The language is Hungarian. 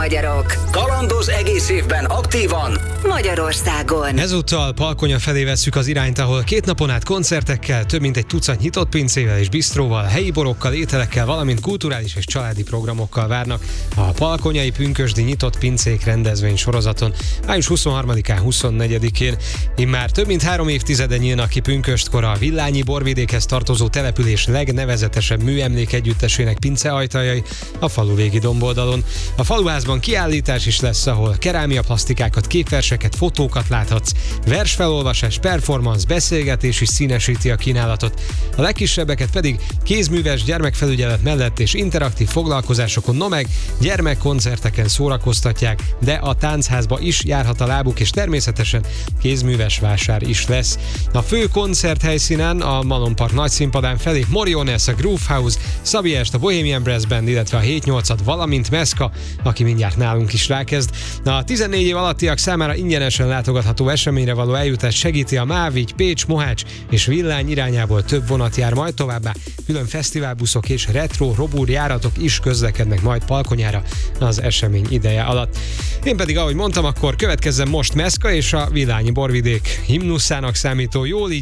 magyarok. Kalandoz egész évben aktívan Magyarországon. Ezúttal Palkonya felé vesszük az irányt, ahol 2 napon át koncertekkel, több mint egy tucat nyitott pincével és bistróval, helyi borokkal, ételekkel, valamint kulturális és családi programokkal várnak a palkonyai pünkösdi nyitott pincék rendezvény sorozaton május 23-án, 24-én. Immár több mint 3 évtizede nyílnak ki pünköstkor a Villányi borvidékhez tartozó település legnevezetesebb műemlék együttesének pinceajtajai a faluvégi domboldalon. A faluházban kiállítás is lesz, ahol kerámia plastikákat, képverseket, fotókat láthatsz, versfelolvasás, performance, beszélgetés is színesíti a kínálatot. A legkisebbeket pedig kézműves gyermekfelügyelet mellett és interaktív foglalkozásokon, meg gyermekkoncerteken szórakoztatják, de a táncházba is járhat a lábuk, és természetesen kézműves vásár is lesz. A fő koncerthelyszínen, a Malom Park nagyszínpadán felép Moriones, a Groove House, Szabiest, a Bohemian Brass Band, illetve a 7-8-at, valamint Meszka, aki mindjárt nálunk is rákezd. A 14 év alattiak számára ingyenesen látogatható eseményre való eljutás segíti a Mávigy, Pécs, Mohács és Villány irányából több vonat jár majd, továbbá külön fesztiválbuszok és retro robúr járatok is közlekednek majd Palkonyára az esemény ideje alatt. Én pedig, ahogy mondtam, akkor következzen most Meszka és a Villányi borvidék himnuszának számító Jól így